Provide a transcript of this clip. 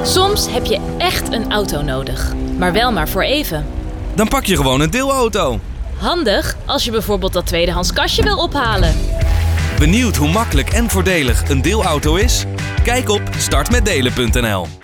Soms heb je echt een auto nodig, maar wel maar voor even. Dan pak je gewoon een deelauto. Handig als je bijvoorbeeld dat tweedehands kastje wil ophalen. Benieuwd hoe makkelijk en voordelig een deelauto is? Kijk op startmetdelen.nl.